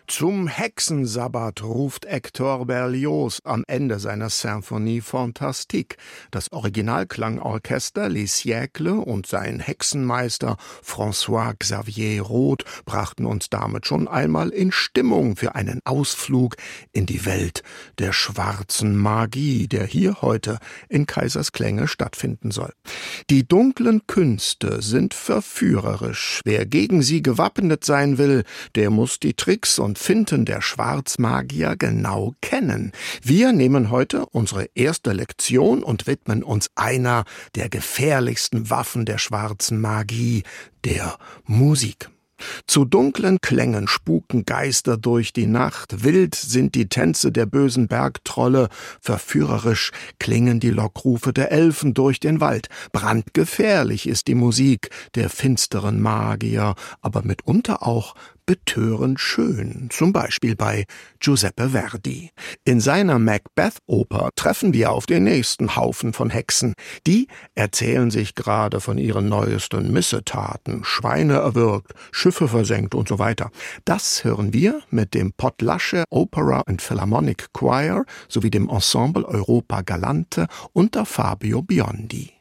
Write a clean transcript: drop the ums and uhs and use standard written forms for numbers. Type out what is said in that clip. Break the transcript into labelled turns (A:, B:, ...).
A: Zum Hexensabbat ruft Hector Berlioz am Ende seiner Symphonie Fantastique. Das Originalklangorchester Les Siècles und sein Hexenmeister François-Xavier Roth brachten uns damit schon einmal in Stimmung für einen Ausflug in die Welt der schwarzen Magie, der hier heute in Kaisersklänge stattfinden soll. Die dunklen Künste sind verführerisch. Wer gegen sie gewappnet sein will, der muss die Tricks und Finten der Schwarzmagier genau kennen. Wir nehmen heute unsere erste Lektion und widmen uns einer der gefährlichsten Waffen der schwarzen Magie, der Musik. Zu dunklen Klängen spuken Geister durch die Nacht, wild sind die Tänze der bösen Bergtrolle, verführerisch klingen die Lockrufe der Elfen durch den Wald, brandgefährlich ist die Musik der finsteren Magier, aber mitunter auch betörend schön, zum Beispiel bei Giuseppe Verdi. In seiner Macbeth-Oper treffen wir auf den nächsten Haufen von Hexen. Die erzählen sich gerade von ihren neuesten Missetaten, Schweine erwürgt, Schiffe versenkt und so weiter. Das hören wir mit dem Potlasche Opera and Philharmonic Choir sowie dem Ensemble Europa Galante unter Fabio Biondi.